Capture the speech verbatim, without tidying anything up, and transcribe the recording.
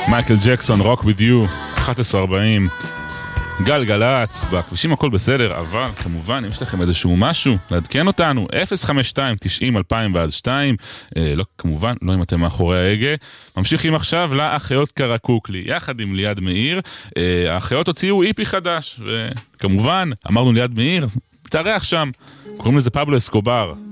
מייקל ג'קסון, Rock With You, אחת עשרה ארבעים. גלגלץ, בכבישים הכל בסדר, אבל כמובן אם יש לכם איזשהו משהו, לעדכן אותנו, אפס חמש שתיים תשעים אלפיים ואז שתיים, אה, לא, כמובן, לא אם אתם מאחורי ההגה. ממשיכים עכשיו לאחיות קרקוקלי, יחד עם ליעד מאיר, אה, האחיות הוציאו איפי חדש, וכמובן, אמרנו ליעד מאיר, תארח שם, קוראים לזה פבלו אסקובר.